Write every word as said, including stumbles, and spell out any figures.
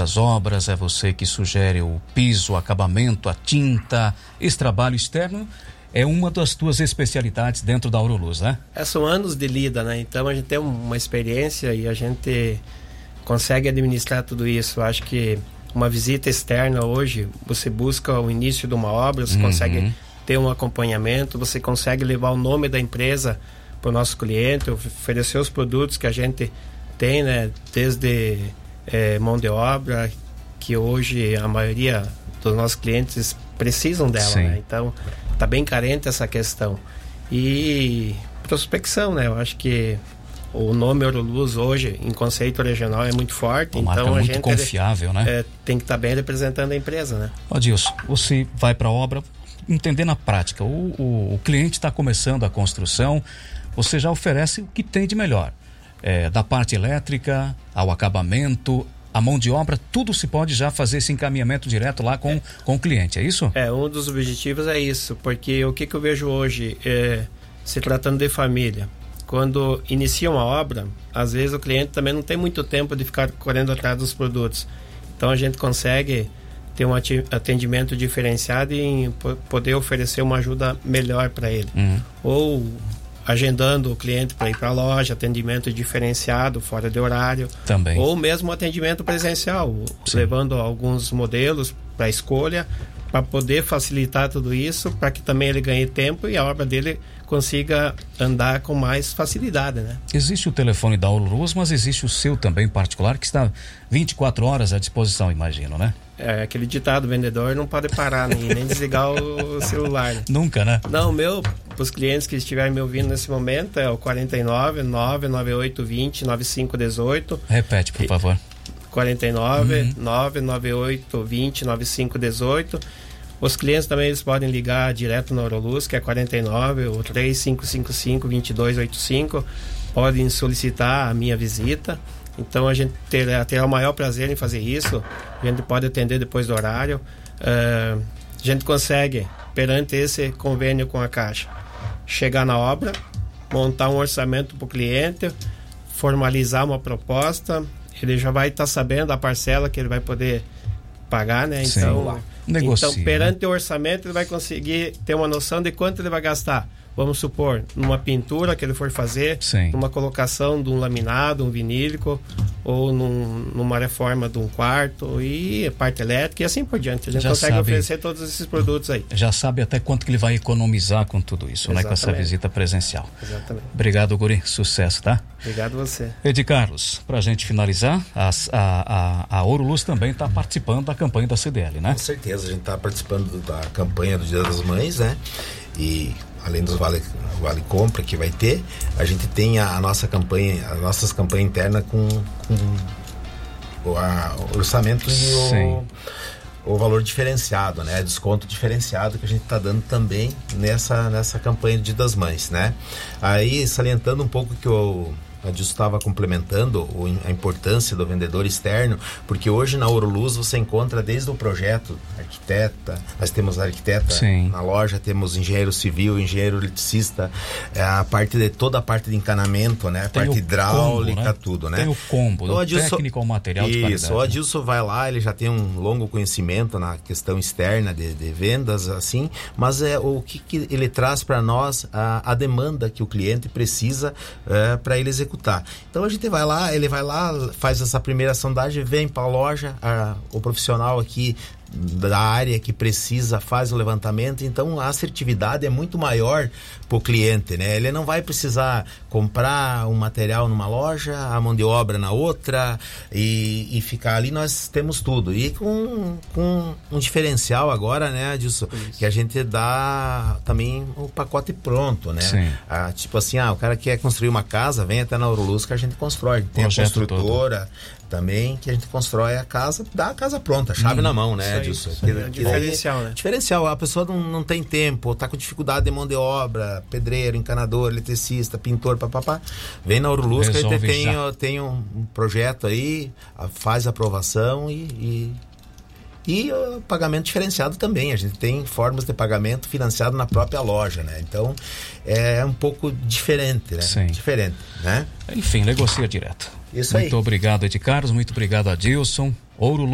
das obras, é você que sugere o piso, o acabamento, a tinta, esse trabalho externo é uma das tuas especialidades dentro da Auroluz, né? É, são anos de lida, né? Então a gente tem uma experiência e a gente consegue administrar tudo isso. Eu acho que uma visita externa hoje, você busca o início de uma obra, você uhum. consegue ter um acompanhamento, você consegue levar o nome da empresa para o nosso cliente, oferecer os produtos que a gente tem, né? Desde é, mão de obra, que hoje a maioria dos nossos clientes precisam dela, né? Então está bem carente essa questão. E prospecção, né? Eu acho que o nome Auroluz hoje, em conceito regional, é muito forte. Uma então marca a muito gente confiável, né? É, tem que estar tá bem representando a empresa, né? Adilson, você vai para a obra, entender na prática. O, o, o cliente está começando a construção, você já oferece o que tem de melhor. É, da parte elétrica, ao acabamento, a mão de obra, tudo se pode já fazer esse encaminhamento direto lá com, é. com o cliente, é isso? É, um dos objetivos é isso, porque o que, que eu vejo hoje, é, se tratando de família, quando inicia uma obra, às vezes o cliente também não tem muito tempo de ficar correndo atrás dos produtos. Então a gente consegue ter um atendimento diferenciado e poder oferecer uma ajuda melhor para ele. Uhum. Ou agendando o cliente para ir para a loja, atendimento diferenciado, fora de horário. Também. Ou mesmo atendimento presencial, Sim. levando alguns modelos para escolha, para poder facilitar tudo isso, para que também ele ganhe tempo e a obra dele consiga andar com mais facilidade, né? Existe o telefone da Auroluz, mas existe o seu também particular, que está vinte e quatro horas à disposição, imagino, né? É, aquele ditado, vendedor não pode parar, nem, nem desligar o celular. Né? Nunca, né? Não, o meu, para os clientes que estiverem me ouvindo nesse momento, é o quarenta e nove, nove nove oito vinte, nove cinco um oito. Repete, por favor. quarenta e nove, nove nove oito vinte, nove cinco um oito. Os clientes também eles podem ligar direto na Auroluz, que é quarenta e nove, ou três cinco cinco cinco, dois dois oito cinco. Podem solicitar a minha visita. Então a gente terá, terá o maior prazer em fazer isso. A gente pode atender depois do horário. Uh, a gente consegue, perante esse convênio com a Caixa, chegar na obra, montar um orçamento para o cliente, formalizar uma proposta. Ele já vai estar tá sabendo a parcela que ele vai poder pagar, né? Então, Negocia, então perante né? o orçamento, ele vai conseguir ter uma noção de quanto ele vai gastar. Vamos supor, numa pintura que ele for fazer, Sim. numa colocação de um laminado, um vinílico, ou num, numa reforma de um quarto, e parte elétrica, e assim por diante. A gente já consegue sabe, oferecer todos esses produtos aí. Já sabe até quanto que ele vai economizar com tudo isso, Exatamente. né? Com essa visita presencial. Exatamente. Obrigado, Guri. Sucesso, tá? Obrigado você. Edi Carlos, pra gente finalizar, as, a, a, a Auroluz também está participando da campanha da C D L, né? Com certeza, a gente está participando da campanha do Dia das Mães, né? E além dos vale, vale compra que vai ter, a gente tem a, a nossa campanha, as nossas campanhas internas com, com o, a, o orçamento e o, o valor diferenciado, né? Desconto diferenciado que a gente está dando também nessa, nessa campanha do Dia das Mães, né? Aí, salientando um pouco que o a Dilson estava complementando a importância do vendedor externo, porque hoje na Auroluz você encontra desde o projeto, arquiteta, nós temos arquiteta Sim. na loja, temos engenheiro civil, engenheiro eletricista, a parte de toda a parte de encanamento, né? A Tem parte hidráulica, combo, né? tudo, né? Tem o combo, o do Adilson, técnico ao material de isso, o Adilson vai lá, ele já tem um longo conhecimento na questão externa de, de vendas, assim, mas é o que, que ele traz para nós, a, a demanda que o cliente precisa é, para ele executar. Então a gente vai lá, ele vai lá, faz essa primeira sondagem, vem para a loja, a, o profissional aqui da área que precisa faz o levantamento, então a assertividade é muito maior para o cliente, né? Ele não vai precisar comprar um material numa loja, a mão de obra na outra e, e ficar ali, nós temos tudo e com, com um diferencial agora, né, disso, que a gente dá também o pacote pronto, né? Ah, tipo assim, ah, o cara quer construir uma casa, vem até na Auroluz que a gente constrói, tem a construtora todo. Também, que a gente constrói a casa, dá a casa pronta, chave hum, na mão, né, Edilson? É diferencial, né? Diferencial, a pessoa não, não tem tempo, tá com dificuldade de mão de obra, pedreiro, encanador, eletricista, pintor, papapá. Vem na Auroluz que a gente tem, tem um, um projeto aí, faz a aprovação e... e E o pagamento diferenciado também. A gente tem formas de pagamento financiado na própria loja, né? Então, é um pouco diferente, né? Sim. Diferente, né? Enfim, negocia direto. Isso aí. Muito obrigado, Edi Carlos. Muito obrigado, Adilson. Auroluz.